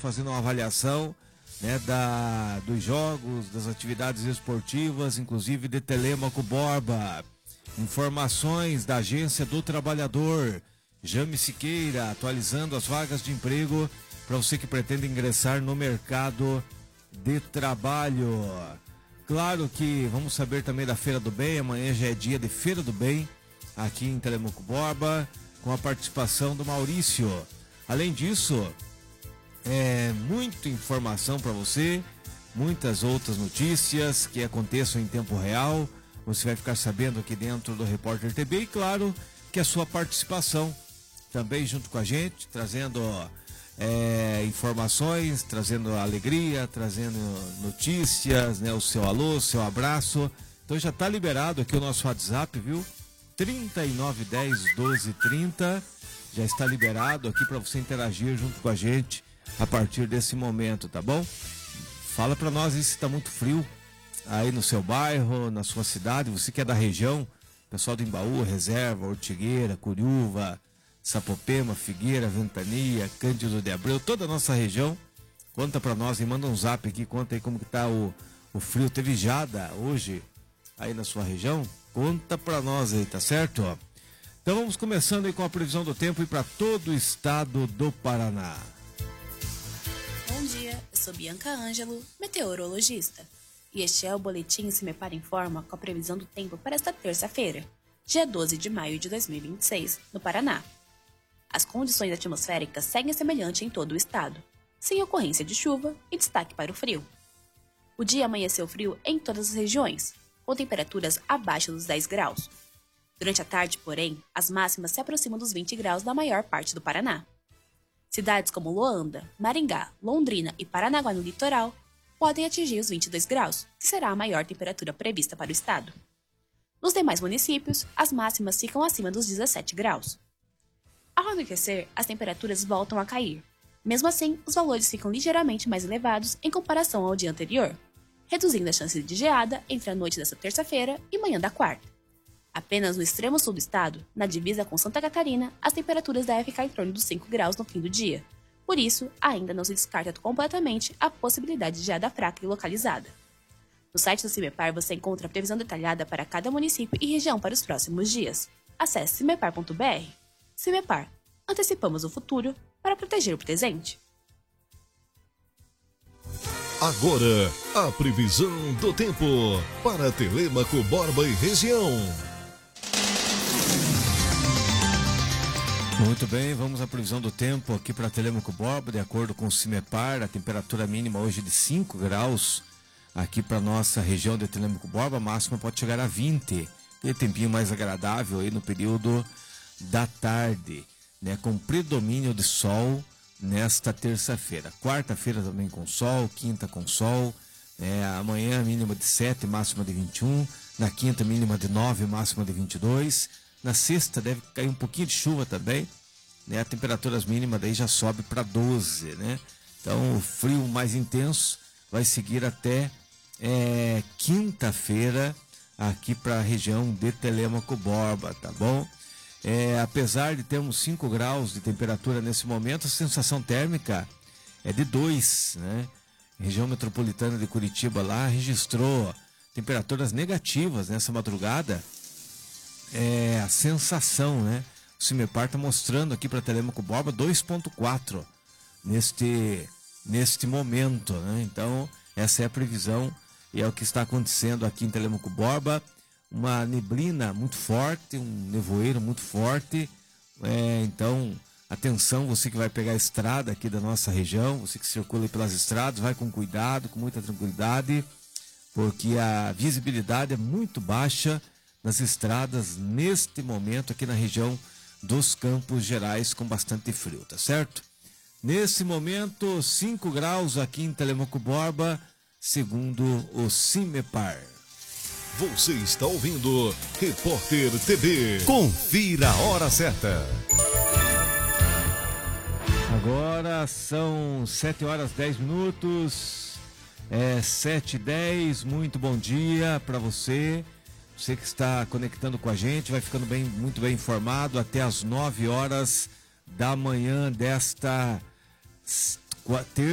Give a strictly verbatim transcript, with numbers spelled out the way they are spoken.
fazendo uma avaliação, né, da, dos jogos, das atividades esportivas, inclusive de Telêmaco Borba. Informações da Agência do Trabalhador, Jame Siqueira, atualizando as vagas de emprego para você que pretende ingressar no mercado de trabalho. Claro que vamos saber também da Feira do Bem, amanhã já é dia de Feira do Bem, aqui em Telêmaco Borba, com a participação do Maurício. Além disso, é muita informação para você, muitas outras notícias que aconteçam em tempo real. Você vai ficar sabendo aqui dentro do Repórter T V e claro que a sua participação também junto com a gente, trazendo é, informações, trazendo alegria, trazendo notícias, né, o seu alô, o seu abraço. Então já está liberado aqui o nosso WhatsApp, viu? trinta e nove dez doze trinta, já está liberado aqui para você interagir junto com a gente a partir desse momento, tá bom? Fala para nós aí se está muito frio aí no seu bairro, na sua cidade, você que é da região, pessoal do Embaú, Reserva, Ortigueira, Curiúva, Sapopema, Figueira, Ventania, Cândido de Abreu, toda a nossa região, conta para nós e manda um zap aqui, conta aí como que tá o, o frio. Teve geada hoje aí na sua região? Conta para nós aí, tá certo? Então vamos começando aí com a previsão do tempo e para todo o estado do Paraná. Bom dia, eu sou Bianca Ângelo, meteorologista. E este é o boletim Se Me Para Informa com a previsão do tempo para esta terça-feira, dia doze de maio de dois mil e vinte e seis, no Paraná. As condições atmosféricas seguem semelhantes em todo o estado, sem ocorrência de chuva e destaque para o frio. O dia amanheceu frio em todas as regiões, com temperaturas abaixo dos dez graus. Durante a tarde, porém, as máximas se aproximam dos vinte graus na maior parte do Paraná. Cidades como Loanda, Maringá, Londrina e Paranaguá no litoral podem atingir os vinte e dois graus, que será a maior temperatura prevista para o estado. Nos demais municípios, as máximas ficam acima dos dezessete graus. Ao anoitecer, as temperaturas voltam a cair. Mesmo assim, os valores ficam ligeiramente mais elevados em comparação ao dia anterior, reduzindo a chance de geada entre a noite desta terça-feira e manhã da quarta. Apenas no extremo sul do estado, na divisa com Santa Catarina, as temperaturas devem ficar em torno dos cinco graus no fim do dia. Por isso, ainda não se descarta completamente a possibilidade de geada fraca e localizada. No site do CIMEPAR você encontra a previsão detalhada para cada município e região para os próximos dias. Acesse cimepar ponto b r. CIMEPAR. Antecipamos o futuro para proteger o presente. Agora, a previsão do tempo para Telêmaco Borba e região. Muito bem, vamos à previsão do tempo aqui para Telêmaco Borba, de acordo com o CIMEPAR, a temperatura mínima hoje de cinco graus, aqui para nossa região de Telêmaco Borba, a máxima pode chegar a vinte, e tempinho mais agradável aí no período da tarde, né, com predomínio de sol nesta terça-feira. Quarta-feira também com sol, quinta com sol, né, amanhã mínima de sete, máxima de vinte e um, na quinta mínima de nove, máxima de vinte e dois, na sexta deve cair um pouquinho de chuva também, né? A temperatura mínima daí já sobe para doze, né? Então o frio mais intenso vai seguir até é, quinta-feira aqui para a região de Telêmaco Borba, tá bom? É, apesar de termos cinco graus de temperatura nesse momento, a sensação térmica é de dois, né? A região metropolitana de Curitiba lá registrou temperaturas negativas nessa madrugada. É a sensação, né? O CIMEPAR está mostrando aqui para Telêmaco Borba dois ponto quatro neste, neste momento, né? Então, essa é a previsão e é o que está acontecendo aqui em Telêmaco Borba. Uma neblina muito forte, um nevoeiro muito forte. É, então, atenção, você que vai pegar a estrada aqui da nossa região, você que circula pelas estradas, vai com cuidado, com muita tranquilidade, porque a visibilidade é muito baixa nas estradas neste momento aqui na região dos Campos Gerais, com bastante frio, tá certo? Nesse momento, cinco graus aqui em Telêmaco Borba, segundo o CIMEPAR. Você está ouvindo Repórter T V. Confira a hora certa. Agora são sete horas dez minutos, é sete e dez, muito bom dia para você. Você que está conectando com a gente, vai ficando bem, muito bem informado até as nove horas da manhã desta terça.